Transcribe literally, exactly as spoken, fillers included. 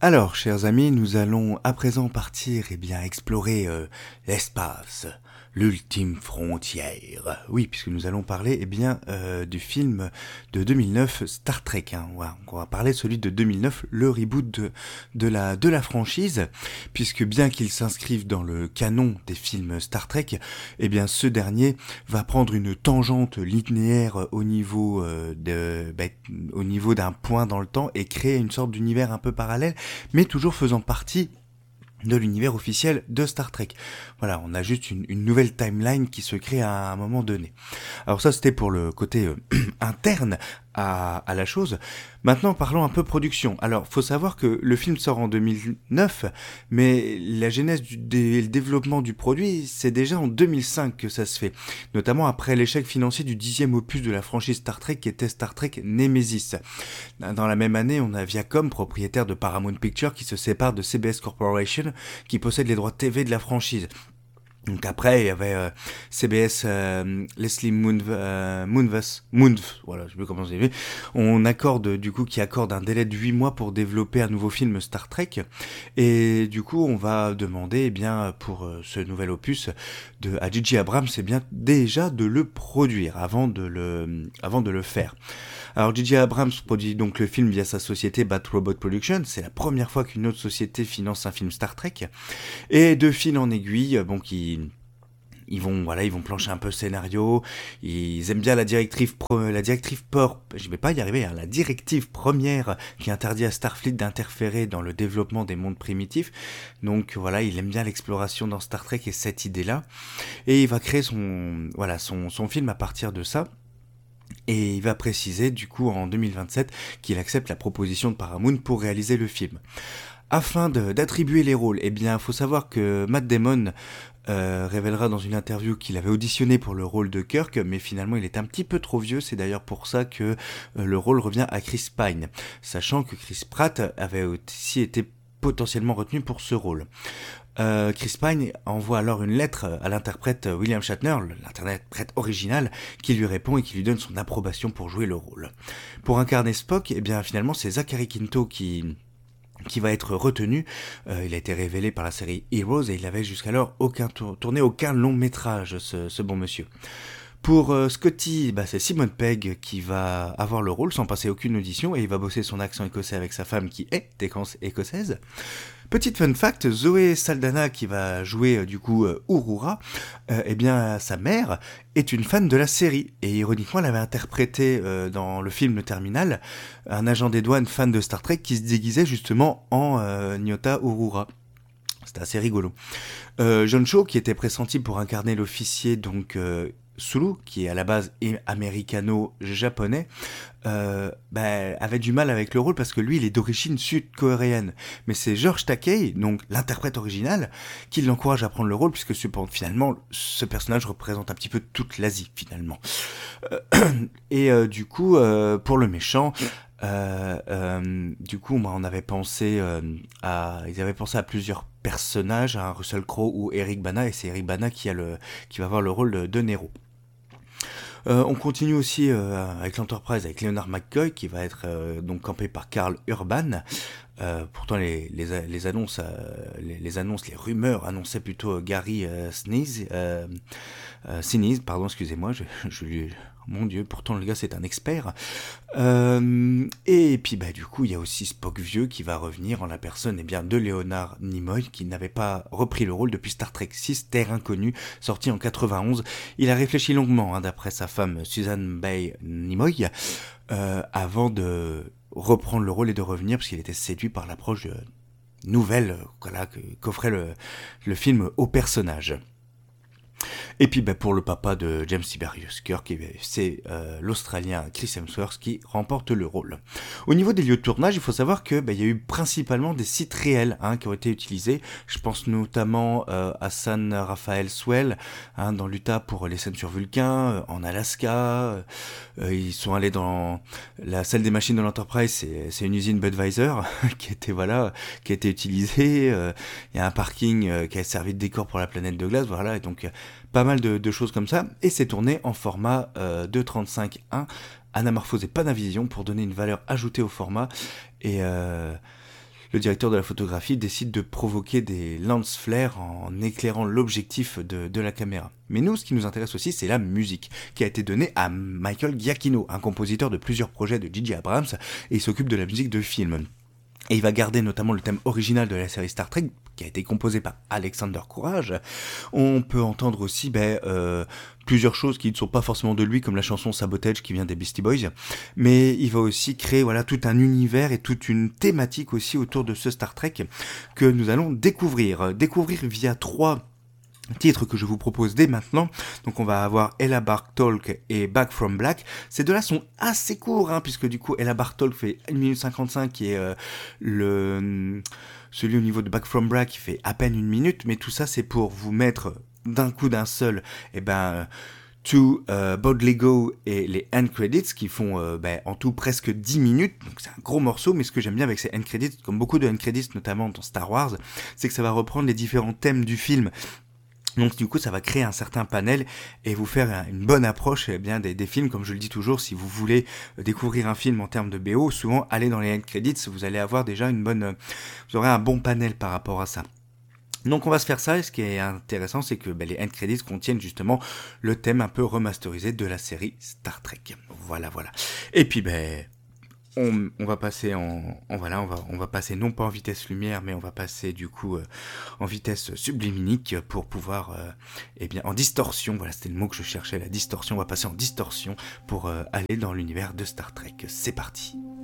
Alors, chers amis, nous allons à présent partir et bien explorer euh, l'espace, l'ultime frontière. Oui, puisque nous allons parler eh bien euh, du film de deux mille neuf Star Trek. Hein. Voilà, on va parler de celui de deux mille neuf, le reboot de, de la de la franchise, puisque bien qu'il s'inscrive dans le canon des films Star Trek, eh bien ce dernier va prendre une tangente linéaire au niveau euh, de bah, au niveau d'un point dans le temps et créer une sorte d'univers un peu parallèle, mais toujours faisant partie de l'univers officiel de Star Trek. Voilà, on a juste une, une nouvelle timeline qui se crée à un moment donné. Alors ça, c'était pour le côté euh, interne à, à la chose. Maintenant, parlons un peu production. Alors, faut savoir que le film sort en deux mille neuf, mais la genèse du dé, le développement du produit, c'est déjà en deux mille cinq que ça se fait. Notamment après l'échec financier du dixième opus de la franchise Star Trek, qui était Star Trek Nemesis. Dans la même année, on a Viacom, propriétaire de Paramount Pictures, qui se sépare de C B S Corporation, qui possède les droits T V de la franchise. Donc après, il y avait euh, C B S, euh, Leslie Moon, euh, Moonves, Moonves, voilà, je sais plus comment c'est. On accorde, du coup, qui accorde un délai de huit mois pour développer un nouveau film Star Trek. Et du coup, on va demander, eh bien, pour euh, ce nouvel opus, de, à J J Abrams, c'est bien déjà de le produire avant de le, avant de le faire. Alors J J Abrams produit donc le film via sa société Bat Robot Productions. C'est la première fois qu'une autre société finance un film Star Trek. Et de fil en aiguille, bon, qui ils vont voilà ils vont plancher un peu le scénario, ils aiment bien la directive pro, la directive port je vais pas y arriver hein, la directive première qui interdit à Starfleet d'interférer dans le développement des mondes primitifs. Donc voilà, il aime bien l'exploration dans Star Trek et cette idée là, et il va créer son voilà son son film à partir de ça. Et il va préciser du coup en deux mille vingt-sept qu'il accepte la proposition de Paramount pour réaliser le film. Afin de, d'attribuer les rôles, eh bien, faut savoir que Matt Damon euh, révélera dans une interview qu'il avait auditionné pour le rôle de Kirk, mais finalement il est un petit peu trop vieux. C'est d'ailleurs pour ça que euh, le rôle revient à Chris Pine, sachant que Chris Pratt avait aussi été potentiellement retenu pour ce rôle. Euh, Chris Pine envoie alors une lettre à l'interprète William Shatner, l'interprète original, qui lui répond et qui lui donne son approbation pour jouer le rôle. Pour incarner Spock, eh bien finalement c'est Zachary Quinto qui qui va être retenu. Euh, il a été révélé par la série Heroes et il n'avait jusqu'alors aucun tour, tourné aucun long métrage, ce, ce bon monsieur. Pour euh, Scotty, bah, c'est Simon Pegg qui va avoir le rôle sans passer aucune audition, et il va bosser son accent écossais avec sa femme qui est écossaise. Petite fun fact, Zoé Saldana qui va jouer euh, du coup euh, Uhura, euh, eh bien sa mère est une fan de la série, et ironiquement elle avait interprété euh, dans le film Le Terminal un agent des douanes fan de Star Trek qui se déguisait justement en euh, Nyota Uhura. C'était assez rigolo. Euh, John Cho, qui était pressenti pour incarner l'officier donc euh, Sulu, qui est à la base américano-japonais, euh, bah, avait du mal avec le rôle parce que lui, il est d'origine sud-coréenne. Mais c'est George Takei, donc l'interprète original, qui l'encourage à prendre le rôle, puisque finalement, ce personnage représente un petit peu toute l'Asie, finalement. Euh, et euh, du coup, euh, pour le méchant, Euh, euh, du coup, moi, on avait pensé euh, à, ils avaient pensé à plusieurs personnages, à Russell Crowe ou Eric Bana, et c'est Eric Bana qui a le, qui va avoir le rôle de, de Nero. Euh, on continue aussi euh, avec l'Enterprise, avec Leonard McCoy, qui va être euh, donc campé par Karl Urban. Euh, pourtant, les, les, les annonces, euh, les, les annonces, les rumeurs annonçaient plutôt Gary euh, Sinise, euh, euh, Sinise, pardon, excusez-moi, je, je lui, mon Dieu, pourtant le gars c'est un expert. Euh, et puis bah du coup il y a aussi Spock vieux qui va revenir en la personne eh bien de Leonard Nimoy, qui n'avait pas repris le rôle depuis Star Trek six Terre Inconnue, sorti en quatre-vingt-onze. Il a réfléchi longuement, hein, d'après sa femme Susan Bay Nimoy, euh, avant de reprendre le rôle et de revenir, parce qu'il était séduit par l'approche euh, nouvelle voilà, qu'offrait le, le film au personnage. Et puis bah, pour le papa de James Tiberius Kirk, c'est euh, l'Australien Chris Hemsworth qui remporte le rôle. Au niveau des lieux de tournage, il faut savoir que bah, il y a eu principalement des sites réels hein, qui ont été utilisés. Je pense notamment euh, à San Rafael Swell, hein, dans l'Utah pour les scènes sur Vulcain, euh, en Alaska. Euh, ils sont allés dans la salle des machines de l'Enterprise, c'est, c'est une usine Budweiser qui était voilà, qui a été utilisée. Euh, il y a un parking euh, qui a servi de décor pour la planète de glace, voilà, et donc pas mal de, de choses comme ça, et c'est tourné en format euh, deux trente-cinq un, Anamorphose et Panavision, pour donner une valeur ajoutée au format, et euh, le directeur de la photographie décide de provoquer des lens flares en éclairant l'objectif de, de la caméra. Mais nous, ce qui nous intéresse aussi, c'est la musique, qui a été donnée à Michael Giacchino, un compositeur de plusieurs projets de J J Abrams, et il s'occupe de la musique de films. Et il va garder notamment le thème original de la série Star Trek, qui a été composé par Alexander Courage. On peut entendre aussi ben, euh, plusieurs choses qui ne sont pas forcément de lui, comme la chanson Sabotage qui vient des Beastie Boys, mais il va aussi créer voilà, tout un univers et toute une thématique aussi autour de ce Star Trek que nous allons découvrir. Découvrir via trois titres que je vous propose dès maintenant. Donc on va avoir Ella Bartok et Back from Black. Ces deux-là sont assez courts, hein, puisque du coup Ella Bartok fait une minute cinquante-cinq, qui est euh, le celui au niveau de Back from Black qui fait à peine une minute, mais tout ça c'est pour vous mettre d'un coup d'un seul, et eh ben To euh, Boldly Go et les end credits qui font euh, ben, en tout presque dix minutes, donc c'est un gros morceau. Mais ce que j'aime bien avec ces end credits, comme beaucoup de end credits notamment dans Star Wars, c'est que ça va reprendre les différents thèmes du film. Donc du coup ça va créer un certain panel et vous faire une bonne approche eh bien, des, des films. Comme je le dis toujours, si vous voulez découvrir un film en termes de B O, souvent allez dans les end credits, vous allez avoir déjà une bonne, vous aurez un bon panel par rapport à ça. Donc on va se faire ça, et ce qui est intéressant, c'est que ben, les end credits contiennent justement le thème un peu remasterisé de la série Star Trek. Voilà, voilà. Et puis ben on, on va passer en, en voilà, on va on va passer non pas en vitesse lumière, mais on va passer du coup euh, en vitesse sublimique pour pouvoir, euh, eh bien en distorsion. Voilà, c'était le mot que je cherchais, la distorsion. On va passer en distorsion pour euh, aller dans l'univers de Star Trek. C'est parti.